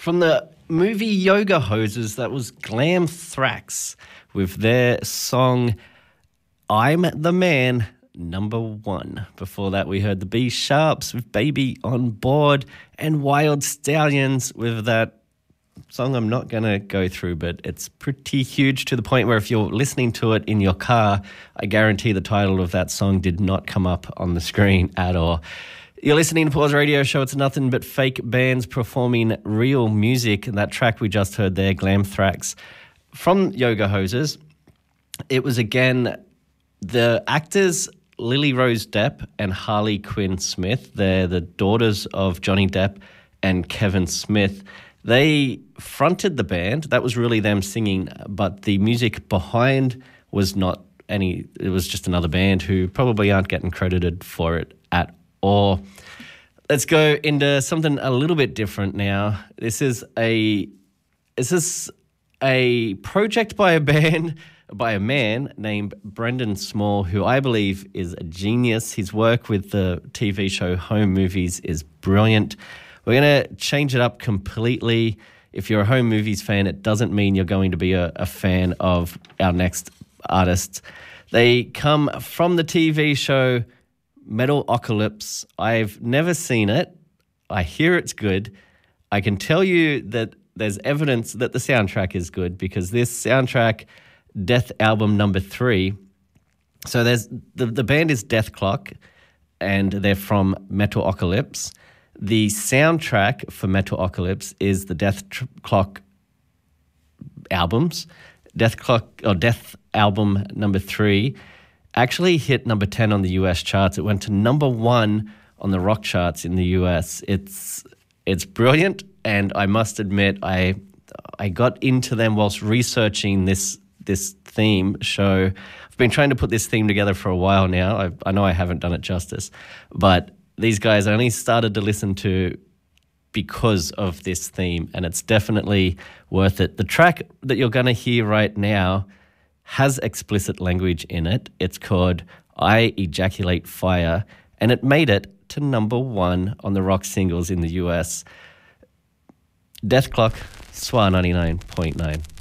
From the movie Yoga Hosers, that was Glam Thrax with their song I'm the Man, number 1. Before that, we heard the B Sharps with Baby on Board and Wild Stallions with that song I'm not going to go through, but it's pretty huge to the point where if you're listening to it in your car, I guarantee the title of that song did not come up on the screen at all. You're listening to Pause Radio Show. It's nothing but fake bands performing real music. And that track we just heard there, Glam Thrax, from Yoga Hosers. It was, again, the actors Lily Rose Depp and Harley Quinn Smith. They're the daughters of Johnny Depp and Kevin Smith. They fronted the band. That was really them singing, but the music behind was not any. It was just another band who probably aren't getting credited for it at all. Let's go into something a little bit different now. This is a project by a man named Brendan Small, who I believe is a genius. His work with the TV show Home Movies is brilliant. We're going to change it up completely. If you're a Home Movies fan, it doesn't mean you're going to be a fan of our next artists. They come from the TV show Metalocalypse. I've never seen it. I hear it's good. I can tell you that there's evidence that the soundtrack is good because this soundtrack, Death Album number 3, so there's the band is Death Clock and they're from Metalocalypse. The soundtrack for Metalocalypse is the Death Clock albums. Death Album number 3 actually hit number 10 on the US charts. It went to number 1 on the rock charts in the US. It's brilliant, and I must admit I got into them whilst researching this theme show. I've been trying to put this theme together for a while now. I know I haven't done it justice, but these guys I only started to listen to because of this theme, and it's definitely worth it. The track that you're going to hear right now has explicit language in it. It's called I Ejaculate Fire, and it made it to number 1 on the rock singles in the US. Death Clock, SWA 99.9.